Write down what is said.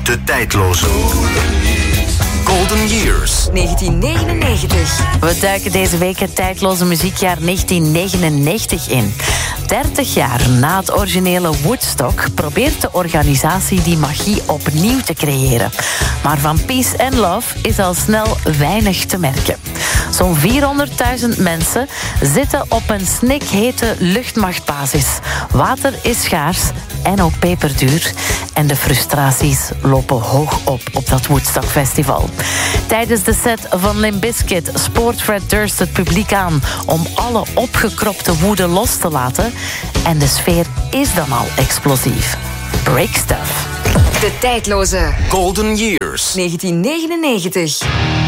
De tijdloze Golden Years. 1999. We duiken deze week het tijdloze muziekjaar 1999 in. 30 jaar na het originele Woodstock probeert de organisatie die magie opnieuw te creëren. Maar van peace and love is al snel weinig te merken. Zo'n 400.000 mensen zitten op een snikhete luchtmachtbasis. Water is schaars en ook peperduur. En de frustraties lopen hoog op dat Woodstock-festival. Tijdens de set van Limp Bizkit spoort Fred Durst het publiek aan om alle opgekropte woede los te laten. En de sfeer is dan al explosief. Break stuff. De tijdloze Golden Years. 1999.